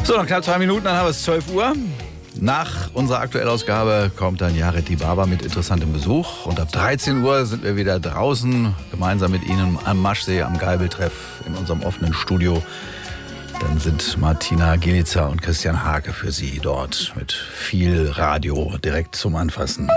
So, noch knapp 2 Minuten, dann haben wir es 12 Uhr. Nach unserer Aktuellausgabe kommt dann Yared Dibaba mit interessantem Besuch. Und ab 13 Uhr sind wir wieder draußen, gemeinsam mit Ihnen am Maschsee, am Geibeltreff in unserem offenen Studio. Dann sind Martina Gielitzer und Christian Hake für Sie dort mit viel Radio direkt zum Anfassen.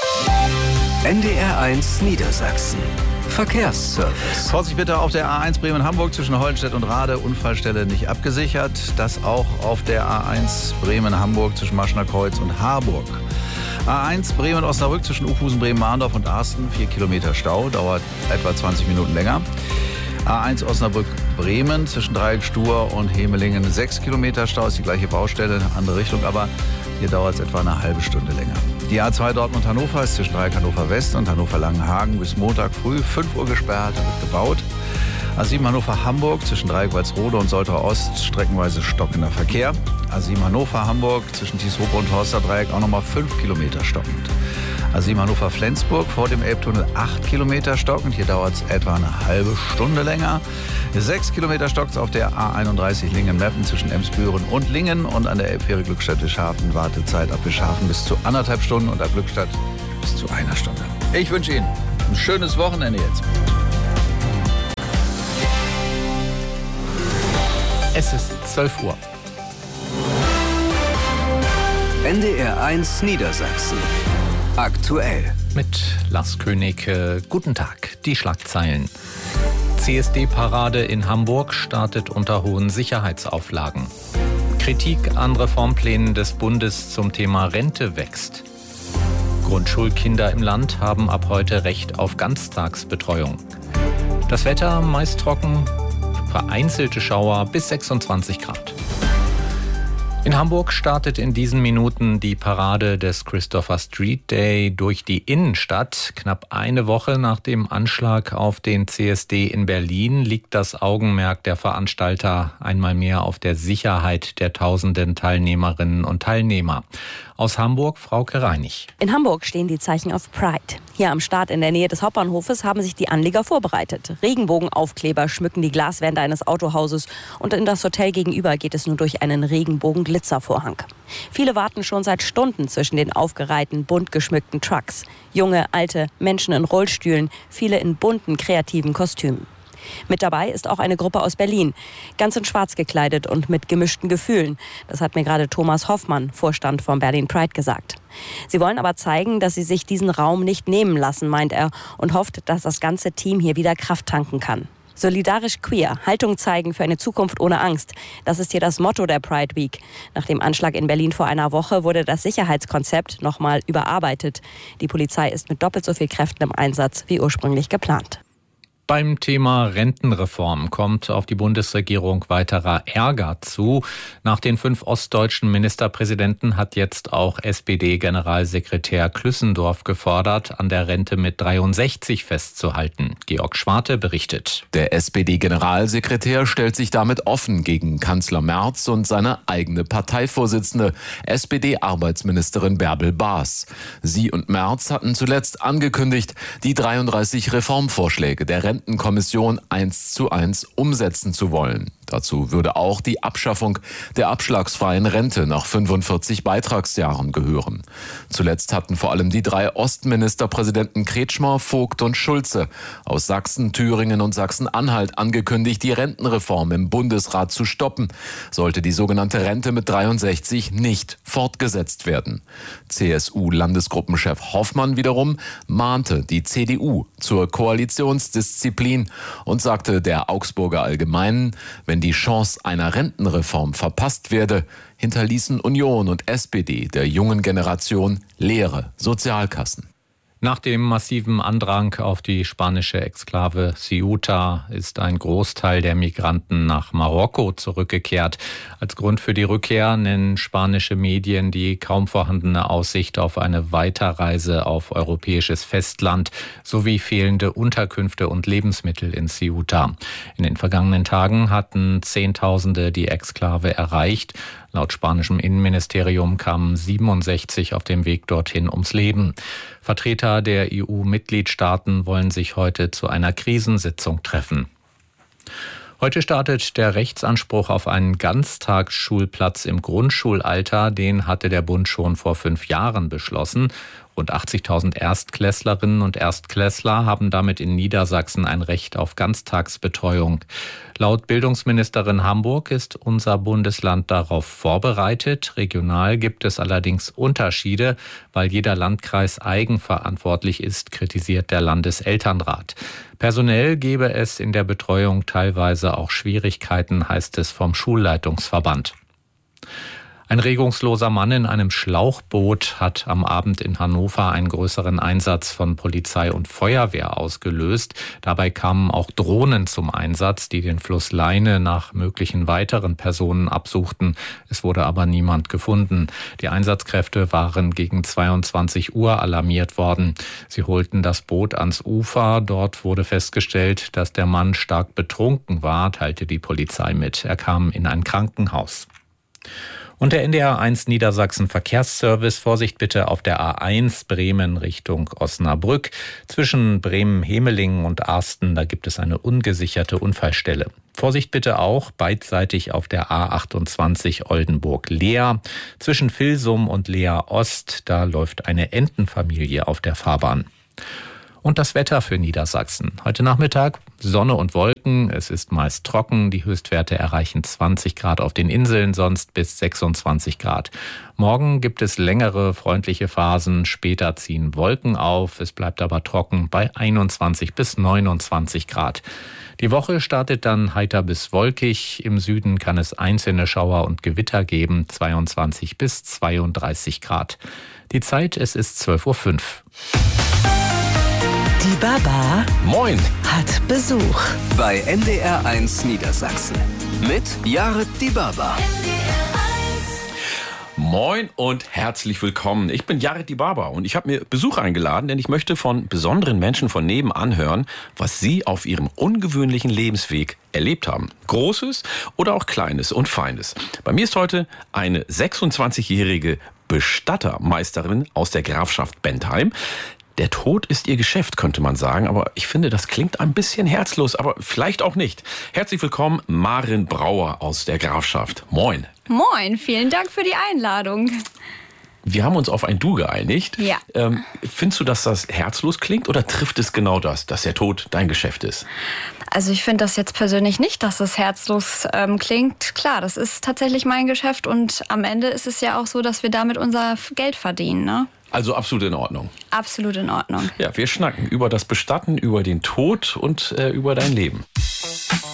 NDR1 Niedersachsen. Verkehrsservice. Vorsicht bitte auf der A1 Bremen-Hamburg zwischen Hollenstedt und Rade. Unfallstelle nicht abgesichert. Das auch auf der A1 Bremen-Hamburg zwischen Maschnerkreuz und Harburg. A1 Bremen-Osnabrück zwischen Ufhusen, Bremen-Mahndorf und Arsten. 4 Kilometer Stau, dauert etwa 20 Minuten länger. A1 Osnabrück-Bremen zwischen Dreieck Stur und Hemelingen. 6 Kilometer Stau, ist die gleiche Baustelle, andere Richtung, aber hier dauert es etwa eine halbe Stunde länger. Die A2 Dortmund-Hannover ist zwischen Dreieck Hannover West und Hannover-Langenhagen bis Montag früh 5 Uhr gesperrt, da wird gebaut. A7 Hannover-Hamburg zwischen Dreieck Walsrode und Soltau Ost streckenweise stockender Verkehr. A7 Hannover-Hamburg zwischen Tieshope und Horster Dreieck auch nochmal 5 Kilometer stockend. A7 Hannover-Flensburg vor dem Elbtunnel 8 Kilometer stockend. Hier dauert es etwa eine halbe Stunde länger. 6 Kilometer stockt es auf der A31 Lingen-Meppen zwischen Emsbüren und Lingen. Und an der Elbfähre Glückstadt-Wischhafen Wartezeit ab Wischhafen bis zu 1,5 Stunden und ab Glückstadt bis zu 1 Stunde. Ich wünsche Ihnen ein schönes Wochenende jetzt. Es ist 12 Uhr. NDR1 Niedersachsen. Aktuell. Mit Lars König. Guten Tag. Die Schlagzeilen. CSD-Parade in Hamburg startet unter hohen Sicherheitsauflagen. Kritik an Reformplänen des Bundes zum Thema Rente wächst. Grundschulkinder im Land haben ab heute Recht auf Ganztagsbetreuung. Das Wetter meist trocken, vereinzelte Schauer bis 26 Grad. In Hamburg startet in diesen Minuten die Parade des Christopher Street Day durch die Innenstadt. Knapp eine Woche nach dem Anschlag auf den CSD in Berlin liegt das Augenmerk der Veranstalter einmal mehr auf der Sicherheit der tausenden Teilnehmerinnen und Teilnehmer. Aus Hamburg, Frauke Reinig. In Hamburg stehen die Zeichen auf Pride. Hier am Start in der Nähe des Hauptbahnhofes haben sich die Anlieger vorbereitet. Regenbogenaufkleber schmücken die Glaswände eines Autohauses und in das Hotel gegenüber geht es nur durch einen Regenbogen-Glitzervorhang. Viele warten schon seit Stunden zwischen den aufgereihten, bunt geschmückten Trucks. Junge, alte, Menschen in Rollstühlen, viele in bunten, kreativen Kostümen. Mit dabei ist auch eine Gruppe aus Berlin, ganz in schwarz gekleidet und mit gemischten Gefühlen. Das hat mir gerade Thomas Hoffmann, Vorstand von Berlin Pride, gesagt. Sie wollen aber zeigen, dass sie sich diesen Raum nicht nehmen lassen, meint er, und hofft, dass das ganze Team hier wieder Kraft tanken kann. Solidarisch queer, Haltung zeigen für eine Zukunft ohne Angst. Das ist hier das Motto der Pride Week. Nach dem Anschlag in Berlin vor einer Woche wurde das Sicherheitskonzept nochmal überarbeitet. Die Polizei ist mit doppelt so viel Kräften im Einsatz wie ursprünglich geplant. Beim Thema Rentenreform kommt auf die Bundesregierung weiterer Ärger zu. Nach den 5 ostdeutschen Ministerpräsidenten hat jetzt auch SPD-Generalsekretär Klüssendorf gefordert, an der Rente mit 63 festzuhalten. Georg Schwarte berichtet. Der SPD-Generalsekretär stellt sich damit offen gegen Kanzler Merz und seine eigene Parteivorsitzende, SPD-Arbeitsministerin Bärbel Baas. Sie und Merz hatten zuletzt angekündigt, die 33 Reformvorschläge der Rentenkommission 1:1 umsetzen zu wollen. Dazu würde auch die Abschaffung der abschlagsfreien Rente nach 45 Beitragsjahren gehören. Zuletzt hatten vor allem die 3 Ostministerpräsidenten Kretschmer, Vogt und Schulze aus Sachsen, Thüringen und Sachsen-Anhalt angekündigt, die Rentenreform im Bundesrat zu stoppen, sollte die sogenannte Rente mit 63 nicht fortgesetzt werden. CSU-Landesgruppenchef Hoffmann wiederum mahnte die CDU zur Koalitionsdisziplin und sagte der Augsburger Allgemeinen, wenn die Chance einer Rentenreform verpasst werde, hinterließen Union und SPD der jungen Generation leere Sozialkassen. Nach dem massiven Andrang auf die spanische Exklave Ceuta ist ein Großteil der Migranten nach Marokko zurückgekehrt. Als Grund für die Rückkehr nennen spanische Medien die kaum vorhandene Aussicht auf eine Weiterreise auf europäisches Festland sowie fehlende Unterkünfte und Lebensmittel in Ceuta. In den vergangenen Tagen hatten Zehntausende die Exklave erreicht. Laut spanischem Innenministerium kamen 67 auf dem Weg dorthin ums Leben. Vertreter der EU-Mitgliedstaaten wollen sich heute zu einer Krisensitzung treffen. Heute startet der Rechtsanspruch auf einen Ganztagsschulplatz im Grundschulalter. Den hatte der Bund schon vor 5 Jahren beschlossen. Rund 80.000 Erstklässlerinnen und Erstklässler haben damit in Niedersachsen ein Recht auf Ganztagsbetreuung. Laut Bildungsministerin Hamburg ist unser Bundesland darauf vorbereitet. Regional gibt es allerdings Unterschiede, weil jeder Landkreis eigenverantwortlich ist, kritisiert der Landeselternrat. Personell gebe es in der Betreuung teilweise auch Schwierigkeiten, heißt es vom Schulleitungsverband. Ein regungsloser Mann in einem Schlauchboot hat am Abend in Hannover einen größeren Einsatz von Polizei und Feuerwehr ausgelöst. Dabei kamen auch Drohnen zum Einsatz, die den Fluss Leine nach möglichen weiteren Personen absuchten. Es wurde aber niemand gefunden. Die Einsatzkräfte waren gegen 22 Uhr alarmiert worden. Sie holten das Boot ans Ufer. Dort wurde festgestellt, dass der Mann stark betrunken war, teilte die Polizei mit. Er kam in ein Krankenhaus. Und der NDR 1 Niedersachsen Verkehrsservice, Vorsicht bitte auf der A1 Bremen Richtung Osnabrück. Zwischen Bremen-Hemelingen und Arsten, da gibt es eine ungesicherte Unfallstelle. Vorsicht bitte auch beidseitig auf der A28 Oldenburg-Leer. Zwischen Vilsum und Leer Ost, da läuft eine Entenfamilie auf der Fahrbahn. Und das Wetter für Niedersachsen. Heute Nachmittag Sonne und Wolken. Es ist meist trocken. Die Höchstwerte erreichen 20 Grad auf den Inseln, sonst bis 26 Grad. Morgen gibt es längere freundliche Phasen. Später ziehen Wolken auf. Es bleibt aber trocken bei 21 bis 29 Grad. Die Woche startet dann heiter bis wolkig. Im Süden kann es einzelne Schauer und Gewitter geben. 22 bis 32 Grad. Die Zeit, es ist 12.05 Uhr. Die Baba Moin hat Besuch bei NDR 1 Niedersachsen mit Jared die Baba. Moin und herzlich willkommen. Ich bin Jared die Baba und ich habe mir Besuch eingeladen, denn ich möchte von besonderen Menschen von nebenan hören, was sie auf ihrem ungewöhnlichen Lebensweg erlebt haben. Großes oder auch Kleines und Feines. Bei mir ist heute eine 26-jährige Bestattermeisterin aus der Grafschaft Bentheim. Der Tod ist ihr Geschäft, könnte man sagen, aber ich finde, das klingt ein bisschen herzlos, aber vielleicht auch nicht. Herzlich willkommen, Maren Brauer aus der Grafschaft. Moin. Moin, vielen Dank für die Einladung. Wir haben uns auf ein Du geeinigt. Ja. Findest du, dass das herzlos klingt oder trifft es genau das, dass der Tod dein Geschäft ist? Also ich finde das jetzt persönlich nicht, dass es herzlos klingt. Klar, das ist tatsächlich mein Geschäft und am Ende ist es ja auch so, dass wir damit unser Geld verdienen, ne? Also absolut in Ordnung. Absolut in Ordnung. Ja, wir schnacken über das Bestatten, über den Tod und über dein Leben.